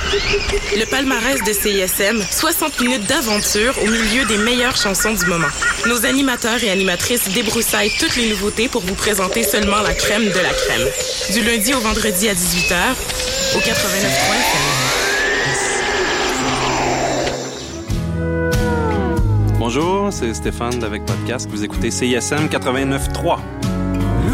Le palmarès de CISM, 60 minutes d'aventure au milieu des meilleures chansons du moment. Nos animateurs et animatrices débroussaillent toutes les nouveautés pour vous présenter seulement la crème de la crème. Du lundi au vendredi à 18h, au 89.3 FM. Bonjour, c'est Stéphane d'Avec Podcast. Vous écoutez CISM 89.3.